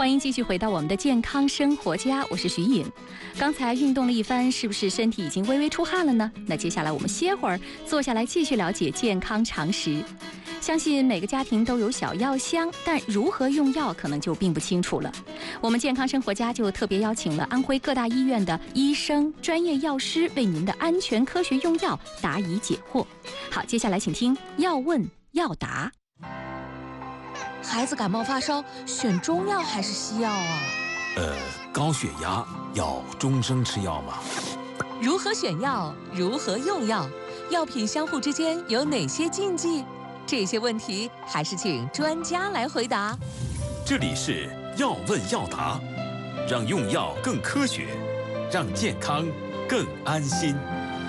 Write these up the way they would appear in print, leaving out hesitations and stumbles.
欢迎继续回到我们的健康生活家，我是徐颖。刚才运动了一番，是不是身体已经微微出汗了呢？那接下来我们歇会儿，坐下来继续了解健康常识。相信每个家庭都有小药箱，但如何用药可能就并不清楚了。我们健康生活家就特别邀请了安徽各大医院的医生、专业药师，为您的安全科学用药答疑解惑。好，接下来请听要问要答。 孩子感冒发烧，选中药还是西药啊？ 高血压要终生吃药吗？ 如何选药？如何用药？药品相互之间有哪些禁忌？这些问题还是请专家来回答。 这里是要问要答，让用药更科学，让健康更安心。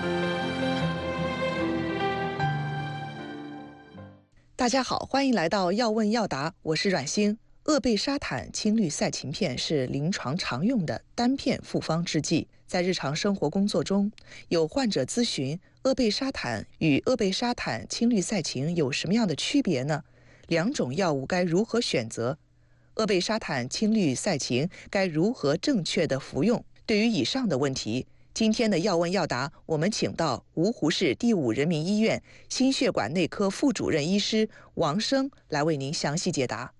大家好，欢迎来到要问要答，我是阮星。鄂贝沙坦青绿赛嗪片是临床常用的单片复方制剂，在日常生活工作中，有患者咨询鄂贝沙坦与鄂贝沙坦青绿赛嗪有什么样的区别呢？两种药物该如何选择？鄂贝沙坦青绿赛嗪该如何正确的服用？对于以上的问题，今天的要问要答，我们请到芜湖市第5人民医院心血管内科副主任医师王生来为您详细解答。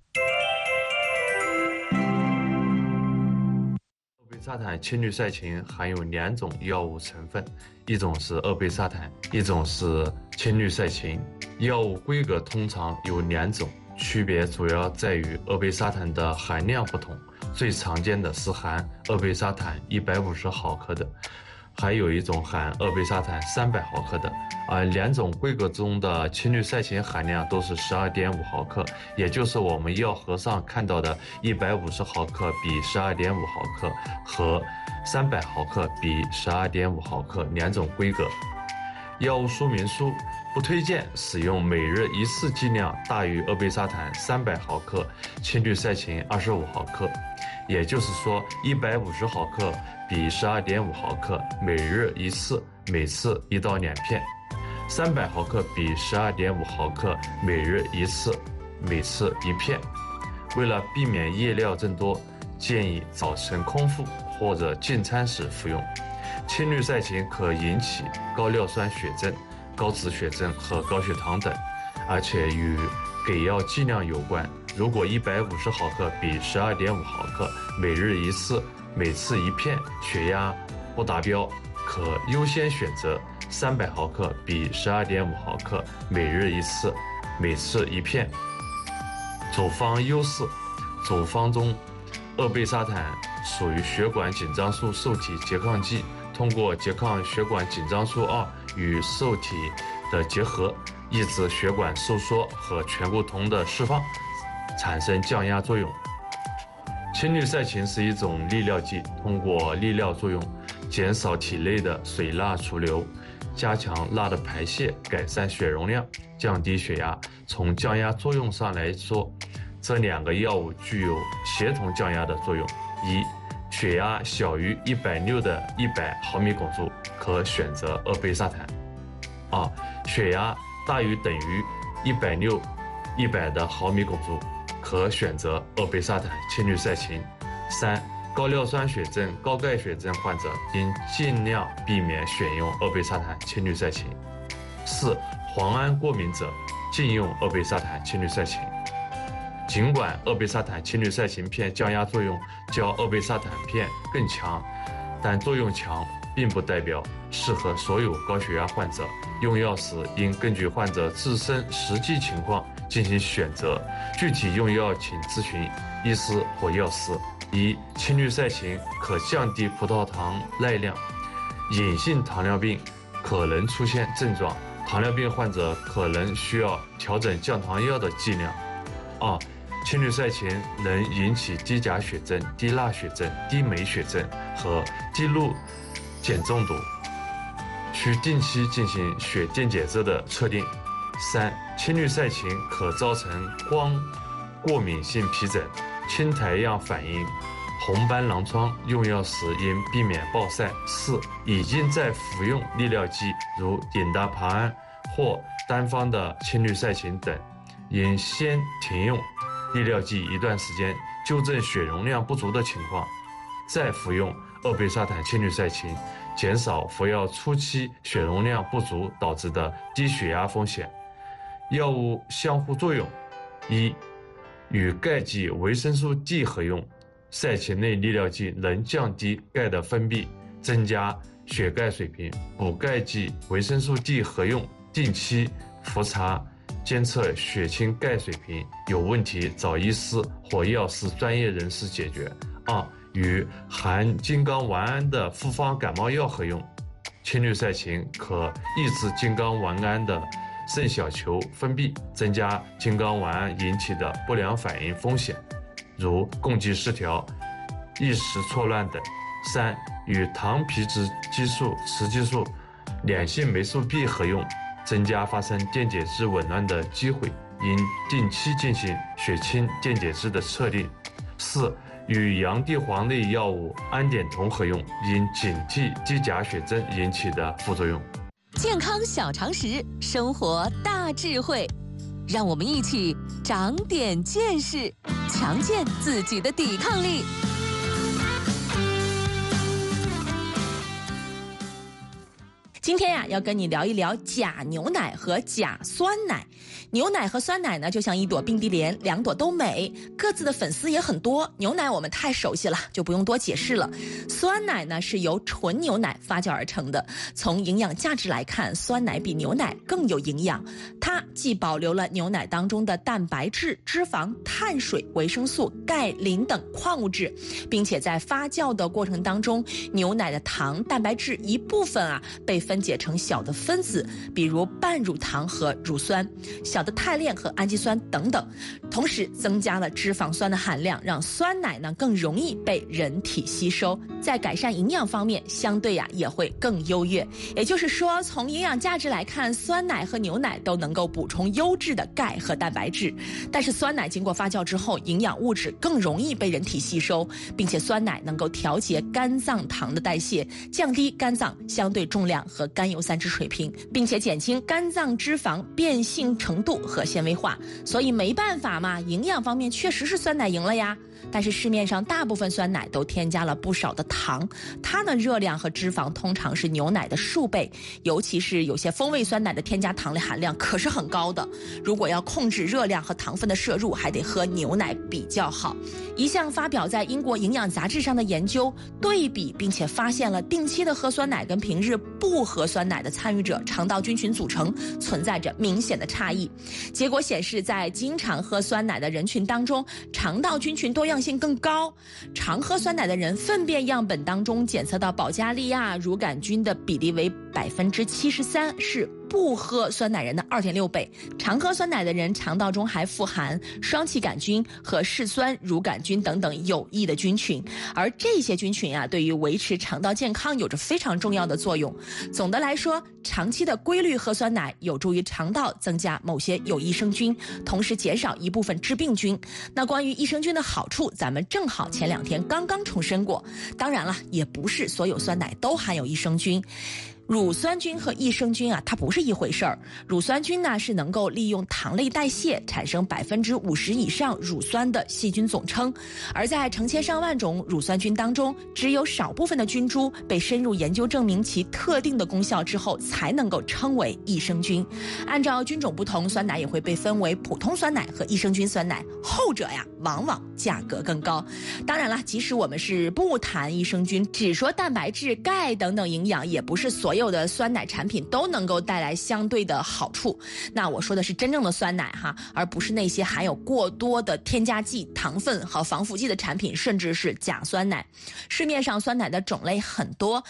鄂贝沙坦青绿赛嗪含有2种药物成分，一种是鄂贝沙坦，一种是青绿赛嗪。药物规格通常有2种，区别主要在于鄂贝沙坦的含量不同，最常见的是含鄂贝沙坦150毫克的，还有一种含鄂贝沙坦300毫克的，而2种规格中的青绿赛嗪含量都是12.5毫克，也就是我们药盒上看到的150毫克比12.5毫克和300毫克比12.5毫克2种规格。药物说明书不推荐使用每日一次剂量大于鄂贝沙坦300毫克、青绿赛嗪25毫克，也就是说150毫克比12.5毫克，每日一次，每次1到2片；300毫克比12.5毫克，每日一次，每次1片。为了避免夜尿增多，建议早晨空腹或者进餐时服用。青绿赛嗪可引起高尿酸血症、高脂血症和高血糖等，而且与给药剂量有关。如果150毫克比12.5毫克，每日一次，每次1片，血压不达标，可优先选择300毫克比12.5毫克，每日一次，每次1片。处方优势：处方中，鄂贝沙坦属于血管紧张素受体拮抗剂，通过拮抗血管紧张素2与受体的结合，抑制血管收缩和醛固酮的释放，产生降压作用。青绿赛嗪是一种利尿剂，通过利尿作用减少体内的水钠储留，加强钠的排泄，改善血容量，降低血压。从降压作用上来说，这2个药物具有协同降压的作用。一、血压小于160的100毫米汞柱，可选择鄂贝沙坦。2、血压大于等于160的毫米汞柱，可选择鄂贝沙坦青绿赛嗪。3、高尿酸血症、高钙血症患者应尽量避免选用鄂贝沙坦青绿赛嗪。4、磺胺过敏者禁用鄂贝沙坦青绿赛嗪。尽管鄂贝沙坦青绿赛嗪片降压作用较鄂贝沙坦片更强，但作用强并不代表适合所有高血压患者。用药时应根据患者自身实际情况进行选择，具体用药请咨询医师或药师。1、青绿赛嗪可降低葡萄糖耐量，隐性糖尿病可能出现症状，糖尿病患者可能需要调整降糖药的剂量。2、青绿赛嗪能引起低钾血症、低钠血症、低镁血症和低氯碱中毒，需定期进行血电解质的测定。3、青绿赛嗪可造成光过敏性皮疹、青苔样反应、红斑狼疮，用药时应避免暴晒。4、已经在服用利尿剂如顶达帕胺或单方的青绿赛嗪等，应先停用利尿剂一段时间，纠正血容量不足的情况，再服用2倍沙坦氢氯噻嗪，减少服药初期血容量不足导致的低血压风险。药物相互作用：一、与钙剂维生素 D 合用，噻嗪类利尿剂能降低钙的分泌，增加血钙水平。补钙剂维生素 D 合用，定期复查监测血清钙水平，有问题找医师或药师专业人士解决。二、与含金刚烷胺的复方感冒药合用，氢氯噻嗪可抑制金刚烷胺的肾小球分泌，增加金刚烷胺引起的不良反应风险，如共济失调、意识错乱等。三、与糖皮质激素、雌激素、两性霉素 B 合用，增加发生电解质紊乱的机会，应定期进行血清电解质的测定。四、与洋地黄类药物胺碘酮合用，应警惕低钾血症引起的副作用。 健康小常识，生活大智慧，让我们一起长点见识，强健自己的抵抗力。 今天呀，要跟你聊一聊假牛奶和假酸奶。牛奶和酸奶呢，就像一朵冰滴莲，两朵都美，各自的粉丝也很多。牛奶我们太熟悉了，就不用多解释了。酸奶呢，是由纯牛奶发酵而成的。从营养价值来看，酸奶比牛奶更有营养。它既保留了牛奶当中的蛋白质、脂肪、碳水、维生素、钙、磷等矿物质，并且在发酵的过程当中，牛奶的糖、蛋白质一部分被分解成小的分子，比如半乳糖和乳酸、小的肽链和氨基酸等等，同时增加了脂肪酸的含量，让酸奶呢更容易被人体吸收，在改善营养方面相对也会更优越。也就是说，从营养价值来看，酸奶和牛奶都能够补充优质的钙和蛋白质，但是酸奶经过发酵之后，营养物质更容易被人体吸收，并且酸奶能够调节肝脏糖的代谢，降低肝脏相对重量和甘油三酯水平，并且减轻肝脏脂肪变性程度和纤维化。所以没办法嘛，营养方面确实是酸奶赢了呀。但是市面上大部分酸奶都添加了不少的糖，它的热量和脂肪通常是牛奶的数倍，尤其是有些风味酸奶的添加糖类含量可是很高的。如果要控制热量和糖分的摄入，还得喝牛奶比较好。一项发表在英国营养杂志上的研究对比，并且发现了定期的喝酸奶跟平日不喝酸奶的参与者肠道菌群组成存在着明显的差异。结果显示，在经常喝酸奶的人群当中，肠道菌群多样性更高。常喝酸奶的人粪便样本当中检测到保加利亚乳杆菌的比例为73%，是不喝酸奶人的2.6倍。常喝酸奶的人肠道中还富含双歧杆菌和嗜酸乳杆菌等等有益的菌群，而这些菌群对于维持肠道健康有着非常重要的作用。总的来说，长期的规律喝酸奶有助于肠道增加某些有益生菌，同时减少一部分致病菌。那关于益生菌的好处，咱们正好前2天刚刚重申过。当然了，也不是所有酸奶都含有益生菌。乳酸菌和益生菌它不是一回事儿。乳酸菌呢是能够利用糖类代谢产生50%以上乳酸的细菌总称，而在成千上万种乳酸菌当中，只有少部分的菌株被深入研究证明其特定的功效之后，才能够称为益生菌。按照菌种不同，酸奶也会被分为普通酸奶和益生菌酸奶，后者往往价格更高。当然了，即使我们是不谈益生菌，只说蛋白质、钙等等营养，也不是所有的酸奶产品都能够带来相对的好处。那我说的是真正的酸奶而不是那些含有过多的添加剂、糖分和防腐剂的产品，甚至是假酸奶。市面上酸奶的种类很多，